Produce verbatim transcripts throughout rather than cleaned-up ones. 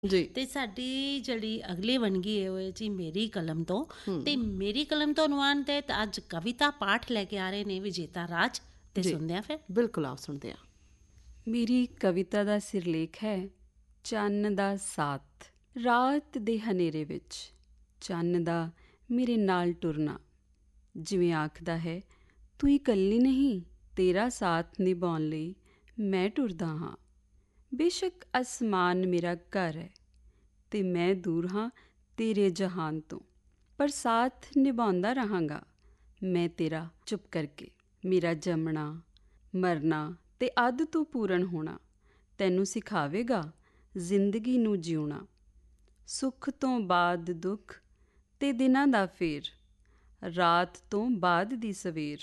ਜੀ। ਤੇ ਸਾਡੀ ਜਿਹੜੀ ਅਗਲੀ ਵੰਨਗੀ ਹੈ ਉਹ ਹੈ ਜੀ ਮੇਰੀ ਕਲਮ ਤੋਂ। ਹੂੰ। ਤੇ ਮੇਰੀ ਕਲਮ ਤੋਂ ਅਨੁਮਾਨ ਤੇ ਅੱਜ ਕਵਿਤਾ ਪਾਠ ਲੈ ਕੇ ਆ ਰਹੇ ਨੇ ਵਿਜੇਤਾ ਰਾਜ। ਤੇ ਜੀ ਸੁਣਦੇ ਆ ਫਿਰ। ਬਿਲਕੁਲ, ਆਓ ਸੁਣਦੇ ਹਾਂ। ਮੇਰੀ ਕਵਿਤਾ ਦਾ ਸਿਰਲੇਖ ਹੈ ਚੰਨ ਦਾ ਸਾਥ। ਰਾਤ ਦੇ ਹਨੇਰੇ ਵਿੱਚ ਚੰਨ ਦਾ ਮੇਰੇ ਨਾਲ ਟੁਰਨਾ, ਜਿਵੇਂ ਆਖਦਾ ਹੈ ਤੂੰ ਇਕੱਲੀ ਨਹੀਂ, ਤੇਰਾ ਸਾਥ ਨਿਭਾਉਣ ਲਈ ਮੈਂ ਟੁਰਦਾ ਹਾਂ। ਬੇਸ਼ੱਕ ਅਸਮਾਨ ਮੇਰਾ ਘਰ ਹੈ ਅਤੇ ਮੈਂ ਦੂਰ ਹਾਂ ਤੇਰੇ ਜਹਾਨ ਤੋਂ, ਪਰ ਸਾਥ ਨਿਭਾਉਂਦਾ ਰਹਾਂਗਾ ਮੈਂ ਤੇਰਾ ਚੁੱਪ ਕਰਕੇ। ਮੇਰਾ ਜੰਮਣਾ, ਮਰਨਾ ਅਤੇ ਅੱਧ ਤੋਂ ਪੂਰਨ ਹੋਣਾ ਤੈਨੂੰ ਸਿਖਾਵੇਗਾ ਜ਼ਿੰਦਗੀ ਨੂੰ ਜਿਉਣਾ। ਸੁੱਖ ਤੋਂ ਬਾਅਦ ਦੁੱਖ ਅਤੇ ਦਿਨਾਂ ਦਾ ਫੇਰ, ਰਾਤ ਤੋਂ ਬਾਅਦ ਦੀ ਸਵੇਰ,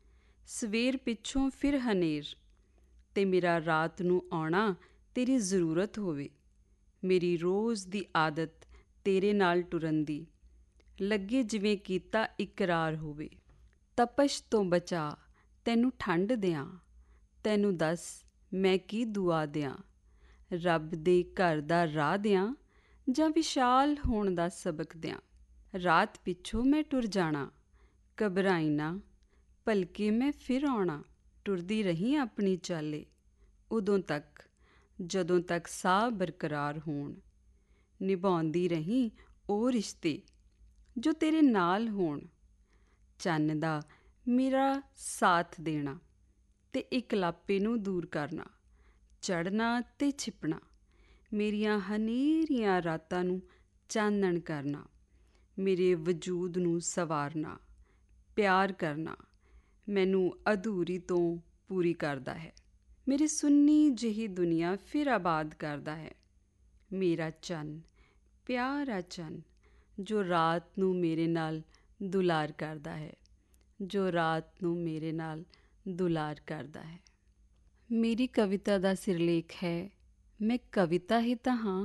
ਸਵੇਰ ਪਿੱਛੋਂ ਫਿਰ ਹਨੇਰ, ਅਤੇ ਮੇਰਾ ਰਾਤ ਨੂੰ ਆਉਣਾ ਤੇਰੀ ਜ਼ਰੂਰਤ ਹੋਵੇ। ਮੇਰੀ ਰੋਜ਼ ਦੀ ਆਦਤ ਤੇਰੇ ਨਾਲ ਟੁਰਨ ਦੀ, ਲੱਗੇ ਜਿਵੇਂ ਕੀਤਾ ਇਕਰਾਰ ਹੋਵੇ। ਤਪਸ਼ ਤੋਂ ਬਚਾ ਤੈਨੂੰ ਠੰਡ ਦਿਆਂ, ਤੈਨੂੰ ਦੱਸ ਮੈਂ ਕੀ ਦੁਆ ਦਿਆਂ। ਰੱਬ ਦੇ ਘਰ ਦਾ ਰਾਹ ਦਿਆਂ ਜਾਂ ਵਿਸ਼ਾਲ ਹੋਣ ਦਾ ਸਬਕ ਦਿਆਂ। ਰਾਤ ਪਿੱਛੋਂ ਮੈਂ ਟੁਰ ਜਾਣਾ, ਘਬਰਾਈ ਨਾ ਭਲਕੇ ਮੈਂ ਫਿਰ ਆਉਣਾ। ਟੁਰਦੀ ਰਹੀ ਆਪਣੀ ਚਾਲੇ ਉਦੋਂ ਤੱਕ ਜਦੋਂ ਤੱਕ ਸਾਹ ਬਰਕਰਾਰ ਹੋਣ। ਨਿਭਾਉਂਦੀ ਰਹੀ ਉਹ ਰਿਸ਼ਤੇ ਜੋ ਤੇਰੇ ਨਾਲ ਹੋਣ। ਚੰਨ ਦਾ ਮੇਰਾ ਸਾਥ ਦੇਣਾ ਅਤੇ ਇਕਲਾਪੇ ਨੂੰ ਦੂਰ ਕਰਨਾ, ਚੜ੍ਹਨਾ ਅਤੇ ਛਿਪਣਾ, ਮੇਰੀਆਂ ਹਨੇਰੀਆਂ ਰਾਤਾਂ ਨੂੰ ਚਾਨਣ ਕਰਨਾ, ਮੇਰੇ ਵਜੂਦ ਨੂੰ ਸੰਵਾਰਨਾ, ਪਿਆਰ ਕਰਨਾ ਮੈਨੂੰ ਅਧੂਰੀ ਤੋਂ ਪੂਰੀ ਕਰਦਾ ਹੈ। ਮੇਰੀ ਸੁੰਨੀ ਜਿਹੀ ਦੁਨੀਆ ਫਿਰ ਆਬਾਦ ਕਰਦਾ ਹੈ। ਮੇਰਾ ਚੰਨ, ਪਿਆਰਾ ਚੰਨ, ਜੋ ਰਾਤ ਨੂੰ ਮੇਰੇ ਨਾਲ ਦੁਲਾਰ ਕਰਦਾ ਹੈ, ਜੋ ਰਾਤ ਨੂੰ ਮੇਰੇ ਨਾਲ ਦੁਲਾਰ ਕਰਦਾ ਹੈ। ਮੇਰੀ ਕਵਿਤਾ ਦਾ ਸਿਰਲੇਖ ਹੈ ਮੈਂ ਕਵਿਤਾ ਹੀ ਤਾਂ ਹਾਂ।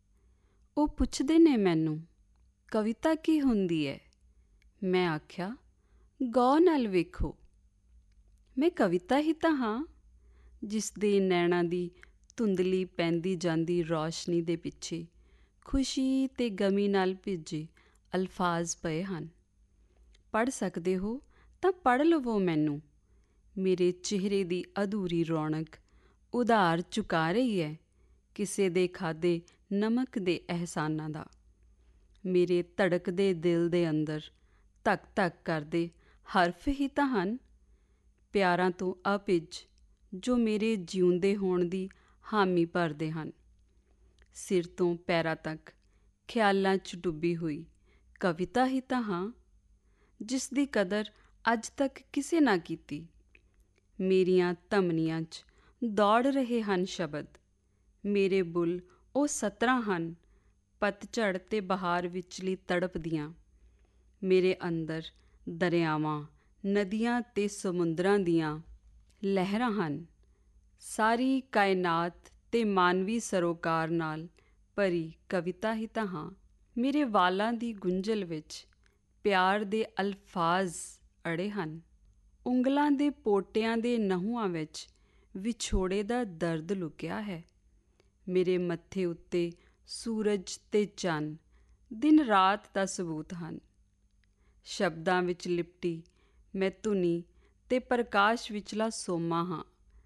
ਉਹ ਪੁੱਛਦੇ ਨੇ ਮੈਨੂੰ ਕਵਿਤਾ ਕੀ ਹੁੰਦੀ ਹੈ। ਮੈਂ ਆਖਿਆ ਗੌਰ ਨਾਲ ਵੇਖੋ, ਮੈਂ ਕਵਿਤਾ ਹੀ ਤਾਂ ਹਾਂ ਜਿਸ ਦੇ ਨੈਣਾਂ ਦੀ ਧੁੰਦਲੀ ਪੈਂਦੀ ਜਾਂਦੀ ਰੌਸ਼ਨੀ ਦੇ ਪਿੱਛੇ ਖੁਸ਼ੀ ਅਤੇ ਗਮੀ ਨਾਲ ਭਿੱਜੇ ਅਲਫਾਜ਼ ਪਏ ਹਨ। ਪੜ੍ਹ ਸਕਦੇ ਹੋ ਤਾਂ ਪੜ੍ਹ ਲਵੋ ਮੈਨੂੰ। ਮੇਰੇ ਚਿਹਰੇ ਦੀ ਅਧੂਰੀ ਰੌਣਕ ਉਧਾਰ ਚੁਕਾ ਰਹੀ ਹੈ ਕਿਸੇ ਦੇ ਖਾਧੇ ਨਮਕ ਦੇ ਅਹਿਸਾਨਾਂ ਦਾ। ਮੇਰੇ ਧੜਕਦੇ ਦਿਲ ਦੇ ਅੰਦਰ ਧੱਕ ਧੱਕ ਕਰਦੇ ਹਰਫ ਹੀ ਤਾਂ ਹਨ, ਪਿਆਰਾਂ ਤੋਂ ਅਭਿੱਜ, ਜੋ ਮੇਰੇ ਜਿਉਂਦੇ ਹੋਣ ਦੀ ਹਾਮੀ ਭਰਦੇ ਹਨ। ਸਿਰ ਤੋਂ ਪੈਰਾਂ ਤੱਕ ਖਿਆਲਾਂ 'ਚ ਡੁੱਬੀ ਹੋਈ ਕਵਿਤਾ ਹੀ ਤਾਂ ਹਾਂ, ਜਿਸ ਦੀ ਕਦਰ ਅੱਜ ਤੱਕ ਕਿਸੇ ਨਾ ਕੀਤੀ। ਮੇਰੀਆਂ ਧਮਨੀਆਂ 'ਚ ਦੌੜ ਰਹੇ ਹਨ ਸ਼ਬਦ, ਮੇਰੇ ਬੁੱਲ੍ਹ ਉਹ ਸਤਰਾਂ ਹਨ ਪਤਝੜ ਅਤੇ ਬਹਾਰ ਵਿਚਲੀ ਤੜਪ ਦੀਆਂ। ਮੇਰੇ ਅੰਦਰ ਦਰਿਆਵਾਂ, ਨਦੀਆਂ ਅਤੇ ਸਮੁੰਦਰਾਂ ਦੀਆਂ ਲਹਿਰਾਂ ਹਨ। ਸਾਰੀ ਕਾਇਨਾਤ ਅਤੇ ਮਾਨਵੀ ਸਰੋਕਾਰ ਨਾਲ ਭਰੀ ਕਵਿਤਾ ਹੀ ਤਾਂ ਹਾਂ। ਮੇਰੇ ਵਾਲਾਂ ਦੀ ਗੁੰਝਲ ਵਿੱਚ ਪਿਆਰ ਦੇ ਅਲਫਾਜ਼ ਅੜੇ ਹਨ। ਉਂਗਲਾਂ ਦੇ ਪੋਟਿਆਂ ਦੇ ਨਹੁੰਆਂ ਵਿੱਚ ਵਿਛੋੜੇ ਦਾ ਦਰਦ ਲੁਕਿਆ ਹੈ। ਮੇਰੇ ਮੱਥੇ ਉੱਤੇ ਸੂਰਜ ਅਤੇ ਚੰਨ ਦਿਨ ਰਾਤ ਦਾ ਸਬੂਤ ਹਨ। ਸ਼ਬਦਾਂ ਵਿੱਚ ਲਿਪਟੀ ਮੈਂ ਧੁਨੀ ਅਤੇ ਪ੍ਰਕਾਸ਼ ਵਿਚਲਾ ਸੋਮਾ ਹਾਂ।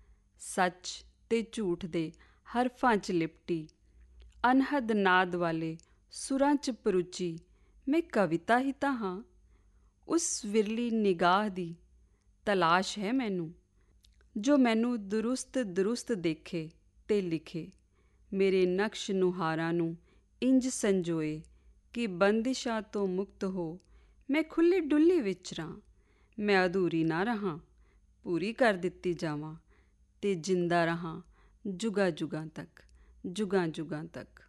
ਸੱਚ ਅਤੇ ਝੂਠ ਦੇ ਹਰਫਾਂ 'ਚ ਲਿਪਟੀ ਅਨਹਦ ਨਾਦ ਵਾਲੇ ਸੁਰਾਂ 'ਚ ਪਰੁਚੀ ਮੈਂ ਕਵਿਤਾ ਹੀ ਤਾਂ ਹਾਂ। ਉਸ ਵਿਰਲੀ ਨਿਗਾਹ ਦੀ ਤਲਾਸ਼ ਹੈ ਮੈਨੂੰ, ਜੋ ਮੈਨੂੰ ਦਰੁਸਤ ਦਰੁਸਤ ਦੇਖੇ ਅਤੇ ਲਿਖੇ। ਮੇਰੇ ਨਕਸ਼ ਨੁਹਾਰਾਂ ਨੂੰ ਇੰਝ ਸੰਜੋਏ ਕਿ ਬੰਦਿਸ਼ਾਂ ਤੋਂ ਮੁਕਤ ਹੋ ਮੈਂ ਖੁੱਲ੍ਹੀ ਡੁੱਲ੍ਹੀ ਵਿਚਰਾਂ। ਮੈਂ ਅਧੂਰੀ ਨਾ ਰਹਾਂ, ਪੂਰੀ ਕਰ ਦਿੱਤੀ ਜਾਵਾਂ ਅਤੇ ਜਿੰਦਾ ਰਹਾਂ ਜੁਗਾਂ ਜੁਗਾਂ ਤੱਕ, ਜੁਗਾਂ ਜੁਗਾਂ ਤੱਕ।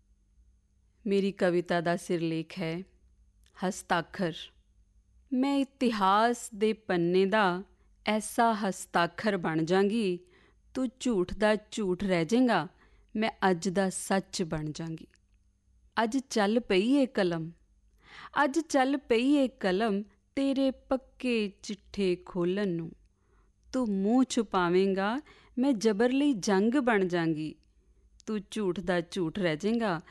ਮੇਰੀ ਕਵਿਤਾ ਦਾ ਸਿਰਲੇਖ ਹੈ ਹਸਤਾਖਰ। ਮੈਂ ਇਤਿਹਾਸ ਦੇ ਪੰਨੇ ਦਾ ਐਸਾ ਹਸਤਾਖਰ ਬਣ ਜਾਂਗੀ, ਤੂੰ ਝੂਠ ਦਾ ਝੂਠ ਰਹਿ ਜਾਏਗਾ, ਮੈਂ ਅੱਜ ਦਾ ਸੱਚ ਬਣ ਜਾਂਗੀ। ਅੱਜ ਚੱਲ ਪਈ ਏ ਕਲਮ, ਅੱਜ ਚੱਲ ਪਈ ਏ ਕਲਮ ਤੇਰੇ ਪੱਕੇ ਚਿੱਠੇ ਖੋਲ੍ਹਣ ਨੂੰ। ਤੂੰ ਮੂੰਹ ਛੁਪਾਵੇਂਗਾ, ਮੈਂ ਜ਼ਬਰ ਲਈ ਜੰਗ ਬਣ ਜਾਂਗੀ, ਤੂੰ ਝੂਠ ਦਾ ਝੂਠ ਰਹਿ ਜਾਏਗਾ,